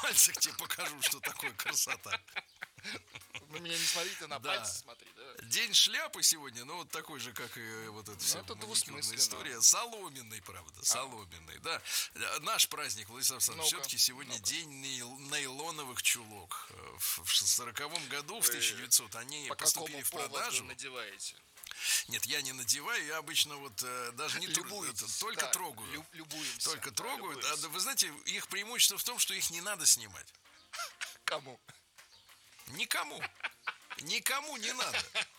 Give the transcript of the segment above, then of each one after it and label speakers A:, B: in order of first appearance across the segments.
A: пальцах тебе покажу, что такое красота.
B: На меня не смотри, ты на
A: Да.
B: пальцы смотри, да?
A: День шляпы сегодня, ну вот такой же, как и вот эта вся
B: это
A: маникюрная
B: двусмысленно.
A: история. Соломенный, правда, соломенный, да. Наш праздник, Владислав Александрович,
B: Ну-ка,
A: все-таки сегодня день нейлоновых чулок. В 40-м году, в 1900, они
B: По
A: поступили
B: какому
A: в
B: поводу
A: продажу.
B: надеваете?
A: Нет, я не надеваю, я обычно вот даже не
B: Любуетесь,
A: только
B: да,
A: трогаю.
B: любуемся.
A: Только
B: да,
A: трогают.
B: любуемся.
A: Вы знаете, их преимущество в том, что их не надо снимать.
B: Кому?
A: Никому. Никому не надо.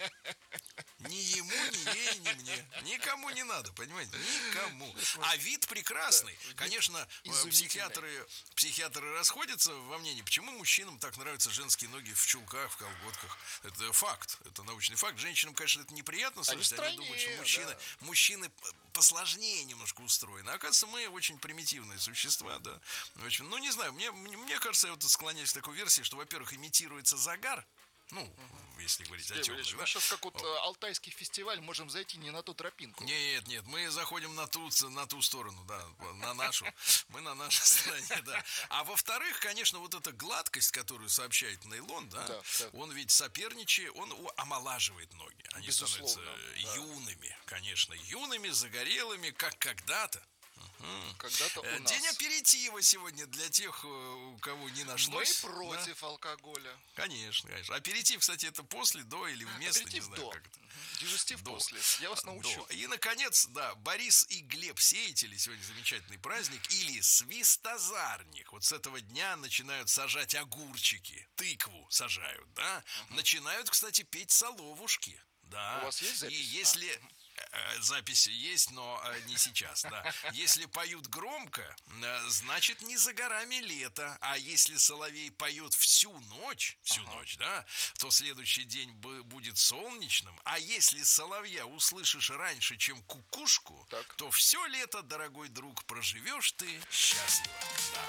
A: Ни ему, ни ей, ни мне. Никому не надо, понимаете? Никому. А вид прекрасный.
B: Да,
A: Конечно,
B: изумительный.
A: психиатры расходятся во мнении, почему мужчинам так нравятся женские ноги в чулках, в колготках. Это факт. Это научный факт. Женщинам, конечно, это неприятно слышать. Они думают, что мужчины посложнее немножко устроены. А оказывается, мы очень примитивные существа, да. Очень, ну, не знаю, мне кажется, я вот склоняюсь к такой версии, что, во-первых, имитируется загар. Ну, если говорить о темных,
B: Мы сейчас как вот алтайский фестиваль можем зайти не на ту тропинку.
A: Нет, мы заходим на ту сторону, да, на нашу. Мы на нашей стороне, да. А во-вторых, конечно, вот эта гладкость, которую сообщает нейлон, да. Он ведь соперничает, он омолаживает ноги. Они становятся юными, конечно, юными, загорелыми, как когда-то.
B: Когда-то у нас.
A: День аперитива сегодня для тех, у кого не нашлось.
B: Мы против алкоголя.
A: Конечно. Аперитив, кстати, это после, до или вместо,
B: аперитив
A: не знаю,
B: до.
A: как это.
B: Дежестив после. Я вас научу.
A: И, наконец, да, Борис и Глеб сеятели, сегодня замечательный праздник, или свистозарник. Вот с этого дня начинают сажать огурчики, тыкву сажают, да. Начинают, кстати, петь соловушки. Да.
B: У вас есть запись?
A: И если... Запись есть, но не сейчас, да. Если поют громко, значит, не за горами лето. А если соловей поет всю ночь, да, то следующий день будет солнечным. А если соловья услышишь раньше, чем кукушку, то все лето, дорогой друг, проживешь ты счастливо. Да.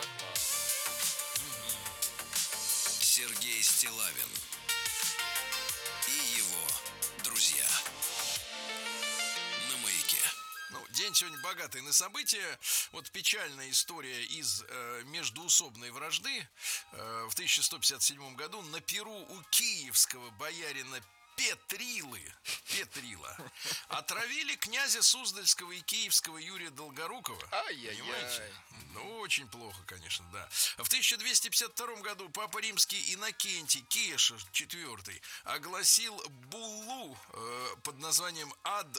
C: Сергей Стиллавин и его друзья.
A: Ну, день сегодня богатый на события. Вот печальная история из междоусобной вражды. В 1157 году на перу у киевского боярина Петрила отравили князя Суздальского и Киевского Юрия Долгорукова.
B: Ай-яй-яй.
A: Ну, очень плохо, конечно, да. В 1252 году папа римский Иннокентий Кеша IV огласил буллу под названием «Ad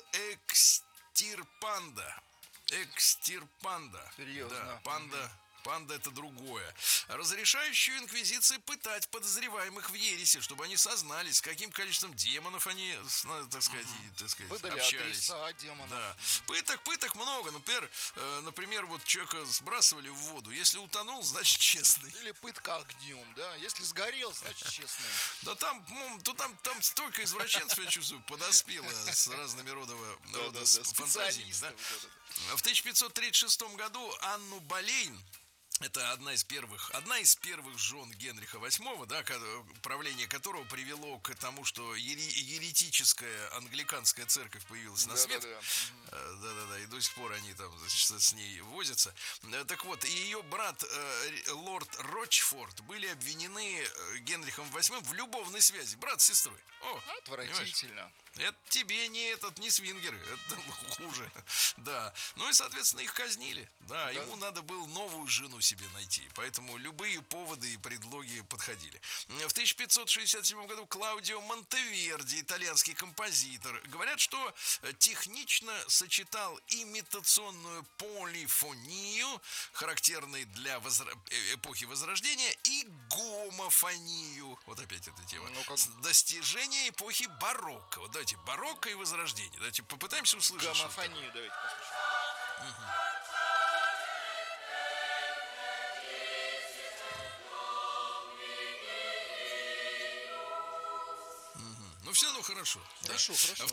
A: Extirpanda». Экстирпанда.
B: Серьезно?
A: Да, панда это другое. Разрешающую инквизиции пытать подозреваемых в ереси, чтобы они сознались, с каким количеством демонов они, так сказать,
B: выдали
A: общались.
B: Адреса демонов.
A: Да. Пыток много. Например, вот человека сбрасывали в воду. Если утонул, значит честный.
B: Или пытка огнем, да. Если сгорел, значит честный.
A: Да там столько извращенцев, я чувствую, подоспело с разными рода фантазиями. Да? В 1536 году Анну Болейн, это одна из первых жен Генриха VIII, да, правление которого привело к тому, что еретическая англиканская церковь появилась на свет. Да, и до сих пор они там, значит, с ней возятся. Так вот, и ее брат лорд Рочфорд были обвинены Генрихом VIII в любовной связи, брат с сестрой.
B: Отвратительно.
A: Понимаешь? Это тебе не свингеры, это хуже. Да. Ну и, соответственно, их казнили. Да, ему надо было новую жену себе найти. Поэтому любые поводы и предлоги подходили. В 1567 году Клаудио Монтеверди, итальянский композитор, говорят, что технично сочетал имитационную полифонию, характерной для эпохи Возрождения, и гомофонию. Вот опять эта тема. Достижение эпохи барокко. Вот давайте, барокко и Возрождение. Давайте попытаемся услышать.
B: Гомофонию давайте послушаем.
A: Ну, все равно хорошо.
B: Хорошо.
A: В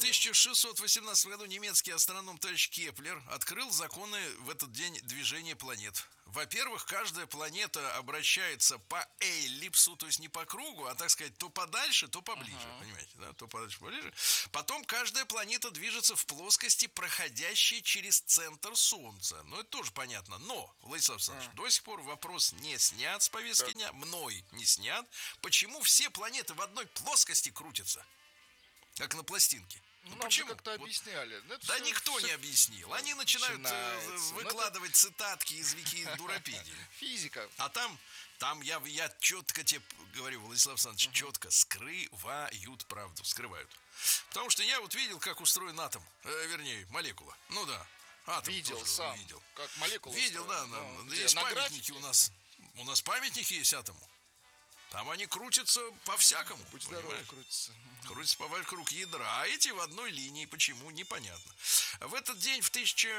A: 1618 году немецкий астроном товарищ Кеплер открыл законы в этот день движения планет. во-первых, каждая планета обращается по эллипсу, то есть не по кругу, а, так сказать, то подальше, то поближе, понимаете, да, то подальше, поближе. Потом каждая планета движется в плоскости, проходящей через центр Солнца. Ну, это тоже понятно. Но, Владислав Александрович, до сих пор вопрос не снят с повестки дня, мной не снят. Почему все планеты в одной плоскости крутятся? Как на пластинке.
B: Ну,
A: почему?
B: как-то объясняли.
A: Да никто не объяснил. Они начинают выкладывать цитатки из Викидурапедии.
B: Физика.
A: А там я четко тебе говорю, Владислав Александрович, четко скрывают правду, скрывают. Потому что я вот видел, как устроен атом, вернее, молекула. Ну да, атом
B: видел
A: тоже
B: сам,
A: видел.
B: как молекула
A: видел,
B: устроена.
A: да,
B: Ну,
A: есть
B: на
A: памятники
B: графике?
A: у нас памятники есть атому. Там они крутятся по-всякому.
B: Будь здоров, крутится.
A: Крутятся вокруг ядра, а эти в одной линии. Почему? Непонятно. В этот день, в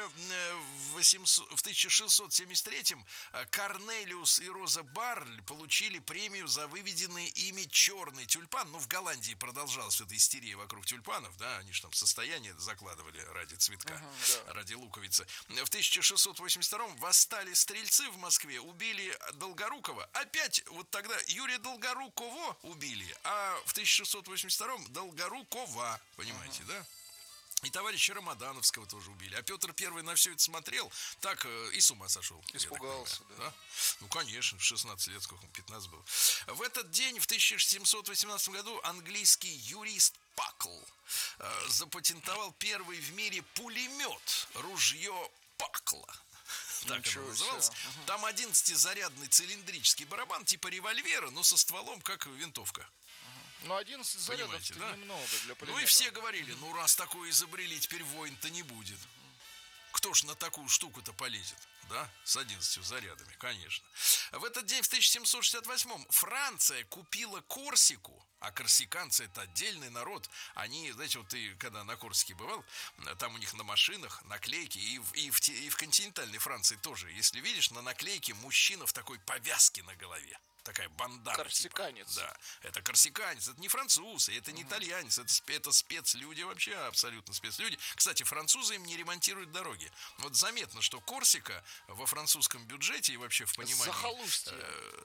A: 1673-м, Корнелиус и Роза Барль получили премию за выведенный ими черный тюльпан. Ну, в Голландии продолжалась эта истерия вокруг тюльпанов, да, они же там состояние закладывали ради цветка, ради луковицы. В 1682-м восстали стрельцы в Москве, убили Долгорукова. Опять вот тогда Юрия Долгорукова убили, а в 1682-м Долгорукова, понимаете, да? И товарища Рамадановского тоже убили. А Петр Первый на все это смотрел, так и с ума сошел.
B: Испугался,
A: да? Ну, конечно, в 16 лет, сколько ему, 15 было. В этот день, в 1718 году, английский юрист Пакл запатентовал первый в мире пулемет, ружье Пакла. Так оно называлось. Там 11-зарядный цилиндрический барабан типа револьвера, но со стволом, как винтовка.
B: Ну, 11 зарядов
A: да?
B: немного для пулемета.
A: Ну и все говорили, ну раз такое изобрели, теперь войн-то не будет. Кто ж на такую штуку-то полезет? Да, с 11 зарядами, конечно. В этот день, в 1768-м, Франция купила Корсику, а корсиканцы — это отдельный народ. Они, знаете, вот ты когда на Корсике бывал, там у них на машинах наклейки, и в континентальной Франции тоже. Если видишь, на наклейке мужчина в такой повязке на голове. Такая бандана.
B: Корсиканец.
A: Типа. Да, это корсиканец, это не француз, это не итальянец, это спецлюди вообще, абсолютно спецлюди. Кстати, французы им не ремонтируют дороги. Вот заметно, что Корсика во французском бюджете и вообще в понимании...
B: Захолустье.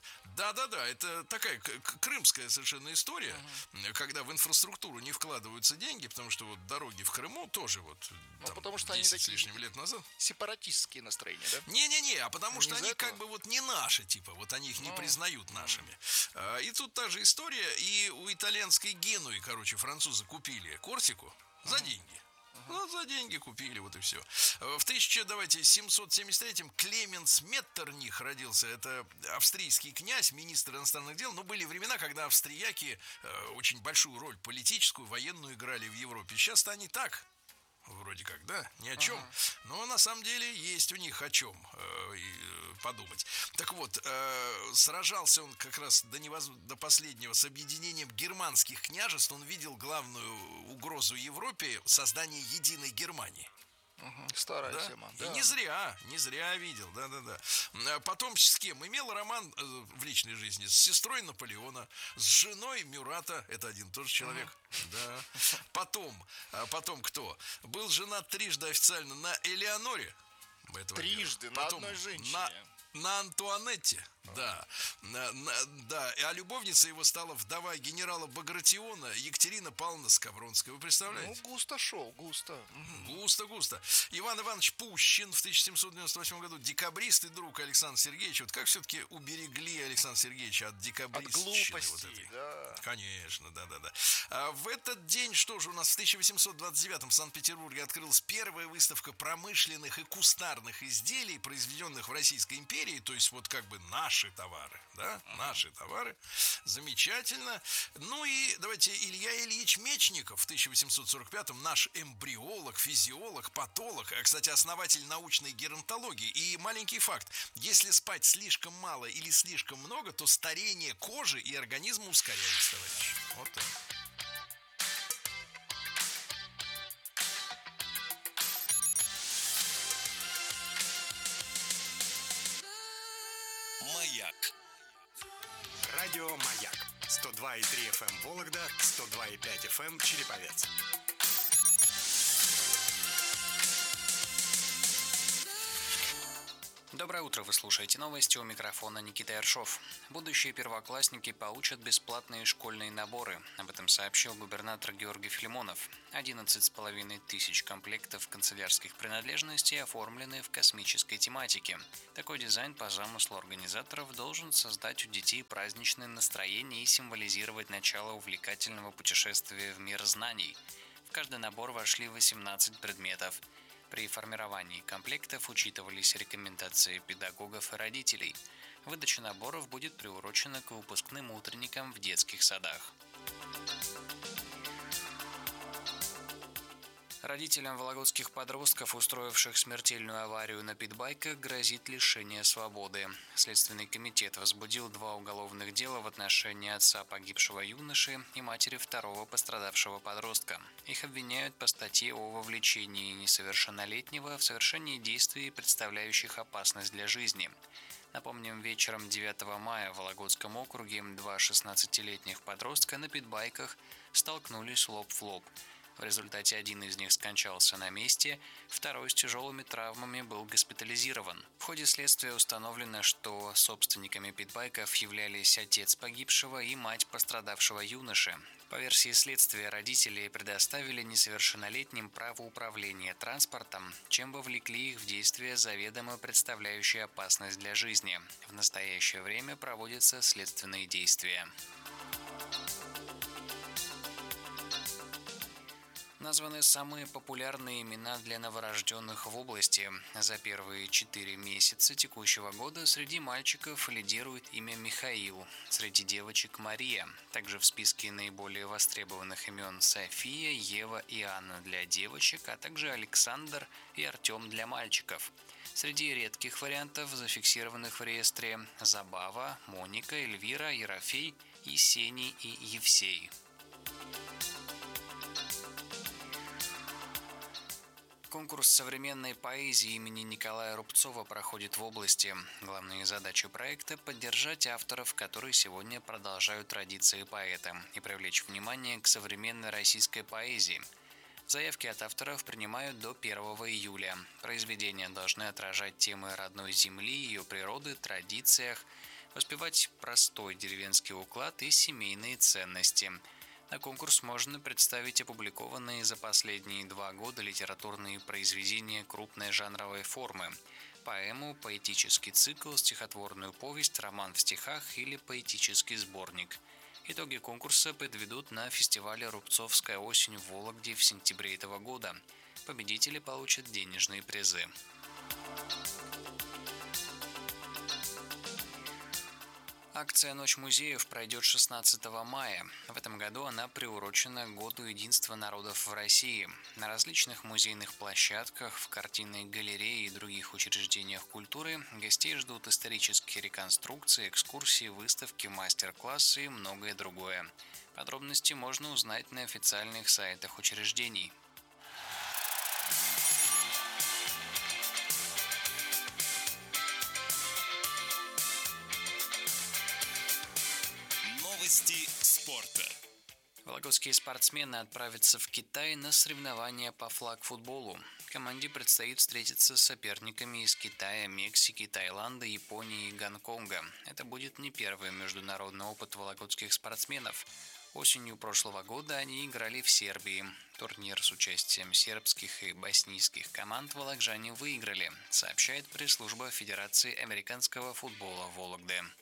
A: Да, это такая крымская совершенно история, когда в инфраструктуру не вкладываются деньги, потому что вот дороги в Крыму тоже вот там,
B: потому что
A: 10
B: они
A: с лишним лет назад.
B: Сепаратистские настроения, да?
A: Не, а потому что
B: Не
A: они как бы вот не наши, типа, вот они их не признают нашими. И тут та же история, и у итальянской Генуи, короче, французы купили Корсику за деньги. Ну, за деньги купили, вот и все. В 1773-м Клеменс Меттерних родился. Это австрийский князь, министр иностранных дел. Но были времена, когда австрияки очень большую роль политическую, военную играли в Европе. Сейчас-то они так... Вроде как, да, ни о чем. Но на самом деле есть у них о чем подумать. Так вот, сражался он как раз до последнего с объединением германских княжеств. Он видел главную угрозу Европе — создание единой Германии.
B: Старая
A: да?
B: тема.
A: И
B: Да.
A: не зря видел, да. Потом с кем? Имел роман в личной жизни с сестрой Наполеона, с женой Мюрата, это один тоже человек, да. Потом кто? Был женат трижды официально на Элеоноре.
B: Трижды, на одной женщине.
A: На Антуанетте, да. А любовница его стала вдова генерала Багратиона Екатерина Павловна Скавронская. Вы представляете?
B: Ну, густо шел, густо.
A: Густо. Иван Иванович Пущин в 1798 году, декабрист и друг Александра Сергеевича. Вот как все-таки уберегли Александра Сергеевича от декабристщины?
B: От глупостей,
A: вот этой.
B: да.
A: Конечно, да. А в этот день, что же у нас, в 1829 в Санкт-Петербурге открылась первая выставка промышленных и кустарных изделий, произведенных в Российской империи. То есть вот как бы наши товары, да, наши товары. Замечательно. Ну и давайте Илья Ильич Мечников в 1845-м, наш эмбриолог, физиолог, патолог, кстати, основатель научной геронтологии. И маленький факт: если спать слишком мало или слишком много, то старение кожи и организма ускоряется, товарищи. Вот так.
C: Маяк.
D: Радио «Маяк». 102,3 FM Вологда, 102,5 FM Череповец.
E: Доброе утро, вы слушаете новости, у микрофона Никита Ершов. Будущие первоклассники получат бесплатные школьные наборы. Об этом сообщил губернатор Георгий Филимонов. 11,5 тысяч комплектов канцелярских принадлежностей оформлены в космической тематике. Такой дизайн по замыслу организаторов должен создать у детей праздничное настроение и символизировать начало увлекательного путешествия в мир знаний. В каждый набор вошли 18 предметов. При формировании комплектов учитывались рекомендации педагогов и родителей. Выдача наборов будет приурочена к выпускным утренникам в детских садах. Родителям вологодских подростков, устроивших смертельную аварию на питбайках, грозит лишение свободы. Следственный комитет возбудил 2 уголовных дела в отношении отца погибшего юноши и матери второго пострадавшего подростка. Их обвиняют по статье о вовлечении несовершеннолетнего в совершении действий, представляющих опасность для жизни. Напомним, вечером 9 мая в Вологодском округе 2 16-летних подростка на питбайках столкнулись лоб в лоб. В результате один из них скончался на месте, второй с тяжелыми травмами был госпитализирован. В ходе следствия установлено, что собственниками питбайков являлись отец погибшего и мать пострадавшего юноши. По версии следствия, родители предоставили несовершеннолетним право управления транспортом, чем вовлекли их в действия, заведомо представляющие опасность для жизни. В настоящее время проводятся следственные действия. Названы самые популярные имена для новорожденных в области. За первые 4 месяца текущего года среди мальчиков лидирует имя Михаил, среди девочек Мария. Также в списке наиболее востребованных имен София, Ева и Анна для девочек, а также Александр и Артем для мальчиков. Среди редких вариантов, зафиксированных в реестре, Забава, Моника, Эльвира, Ерофей, Есений и Евсей. Конкурс современной поэзии имени Николая Рубцова проходит в области. Главные задачи проекта – поддержать авторов, которые сегодня продолжают традиции поэта, и привлечь внимание к современной российской поэзии. Заявки от авторов принимают до 1 июля. Произведения должны отражать темы родной земли, ее природы, традициях, воспевать простой деревенский уклад и семейные ценности. На конкурс можно представить опубликованные за последние 2 года литературные произведения крупной жанровой формы – поэму, поэтический цикл, стихотворную повесть, роман в стихах или поэтический сборник. Итоги конкурса подведут на фестивале «Рубцовская осень» в Вологде в сентябре этого года. Победители получат денежные призы. Акция «Ночь музеев» пройдет 16 мая. В этом году она приурочена к Году единства народов в России. На различных музейных площадках, в картинной галерее и других учреждениях культуры гостей ждут исторические реконструкции, экскурсии, выставки, мастер-классы и многое другое. Подробности можно узнать на официальных сайтах учреждений.
C: Новости спорта.
E: Вологодские спортсмены отправятся в Китай на соревнования по флаг-футболу. Команде предстоит встретиться с соперниками из Китая, Мексики, Таиланда, Японии и Гонконга. Это будет не первый международный опыт вологодских спортсменов. Осенью прошлого года они играли в Сербии. Турнир с участием сербских и боснийских команд волокжане выиграли, сообщает пресс-служба Федерации американского футбола Вологды.